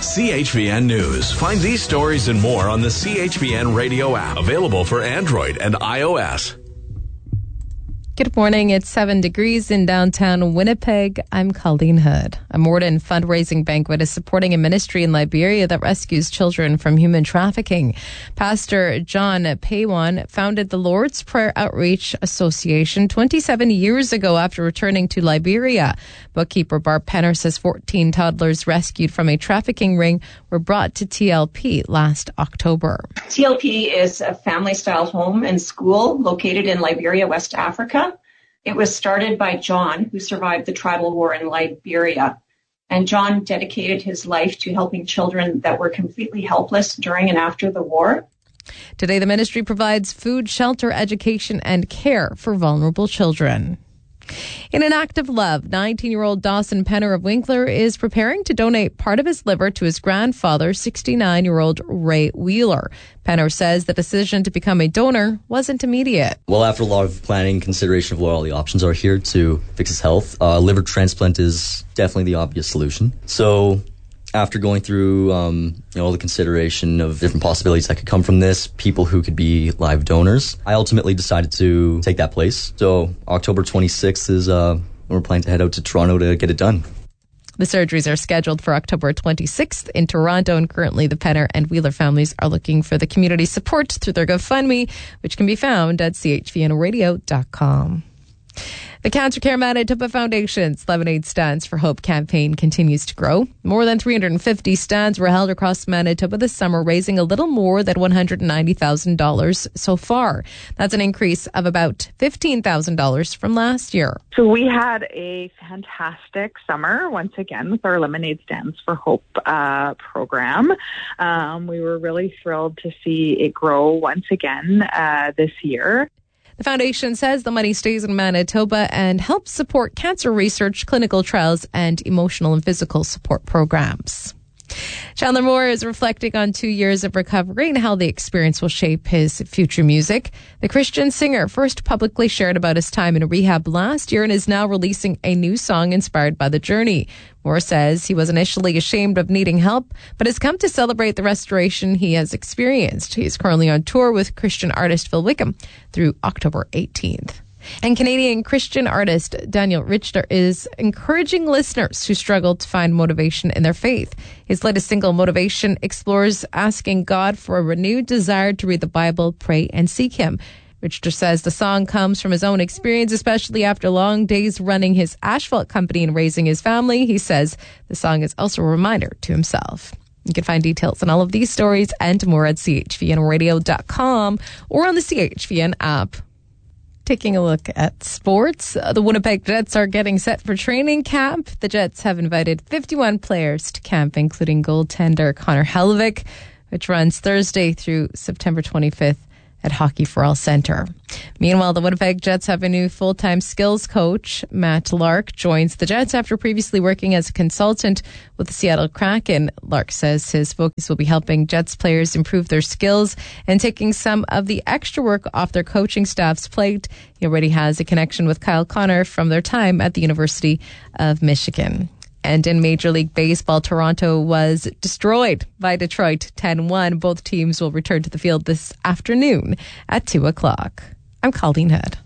CHVN News. Find these stories and more on the CHVN radio app, available for Android and iOS. Good morning. It's 7 degrees in downtown Winnipeg. I'm Colleen Hood. A Morden fundraising banquet is supporting a ministry in Liberia that rescues children from human trafficking. Pastor John Paywan founded the Lord's Prayer Outreach Association 27 years ago after returning to Liberia. Bookkeeper Barb Penner says 14 toddlers rescued from a trafficking ring were brought to TLP last October. TLP is a family-style home and school located in Liberia, West Africa. It was started by John, who survived the tribal war in Liberia. And John dedicated his life to helping children that were completely helpless during and after the war. Today, the ministry provides food, shelter, education, and care for vulnerable children. In an act of love, 19-year-old Dawson Penner of Winkler is preparing to donate part of his liver to his grandfather, 69-year-old Ray Wheeler. Penner says the decision to become a donor wasn't immediate. Well, after a lot of planning, consideration of what all the options are here to fix his health, liver transplant is definitely the obvious solution. So after going through all the consideration of different possibilities that could come from this, people who could be live donors, I ultimately decided to take that place. So October 26th is when we're planning to head out to Toronto to get it done. The surgeries are scheduled for October 26th in Toronto, and currently the Penner and Wheeler families are looking for the community support through their GoFundMe, which can be found at chvnradio.com. The Cancer Care Manitoba Foundation's Lemonade Stands for Hope campaign continues to grow. More than 350 stands were held across Manitoba this summer, raising a little more than $190,000 so far. That's an increase of about $15,000 from last year. So we had a fantastic summer, once again, with our Lemonade Stands for Hope program. We were really thrilled to see it grow once again this year. The foundation says the money stays in Manitoba and helps support cancer research, clinical trials, and emotional and physical support programs. Chandler Moore is reflecting on 2 years of recovery and how the experience will shape his future music. The Christian singer first publicly shared about his time in rehab last year and is now releasing a new song inspired by the journey. Moore says he was initially ashamed of needing help, but has come to celebrate the restoration he has experienced. He is currently on tour with Christian artist Phil Wickham through October 18th. And Canadian Christian artist Daniel Richter is encouraging listeners who struggle to find motivation in their faith. His latest single, Motivation, explores asking God for a renewed desire to read the Bible, pray, and seek Him. Richter says the song comes from his own experience, especially after long days running his asphalt company and raising his family. He says the song is also a reminder to himself. You can find details on all of these stories and more at chvnradio.com or on the CHVN app. Taking a look at sports, the Winnipeg Jets are getting set for training camp. The Jets have invited 51 players to camp, including goaltender Connor Helvig, which runs Thursday through September 25th at Hockey for All Centre. Meanwhile, the Winnipeg Jets have a new full-time skills coach. Matt Lark joins the Jets after previously working as a consultant with the Seattle Kraken. Lark says his focus will be helping Jets players improve their skills and taking some of the extra work off their coaching staff's plate. He already has a connection with Kyle Connor from their time at the University of Michigan. And in Major League Baseball, Toronto was destroyed by Detroit 10-1. Both teams will return to the field this afternoon at 2 o'clock. I'm Colleen Hood.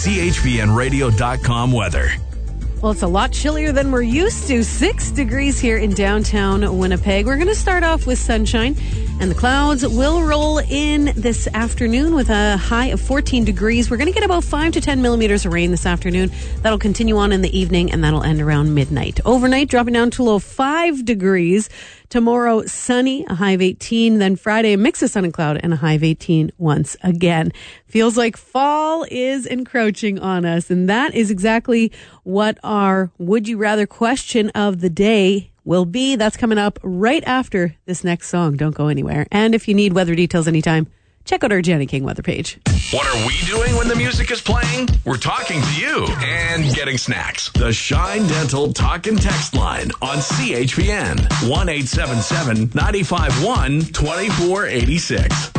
CHVNradio.com weather. Well, it's a lot chillier than we're used to. 6 degrees here in downtown Winnipeg. We're going to start off with sunshine, and the clouds will roll in this afternoon with a high of 14 degrees. We're going to get about 5 to 10 millimeters of rain this afternoon. That'll continue on in the evening, and that'll end around midnight. Overnight, dropping down to a low of 5 degrees. Tomorrow, sunny, a high of 18. Then Friday, a mix of sun and cloud and a high of 18 once again. Feels like fall is encroaching on us. And that is exactly what our Would You Rather question of the day will be. That's coming up right after this next song. Don't go anywhere. And if you need weather details anytime, check out our Janet King weather page. What are we doing when the music is playing? We're talking to you and getting snacks. The Shine Dental Talk and Text line on CHVN 1-877-951-2486.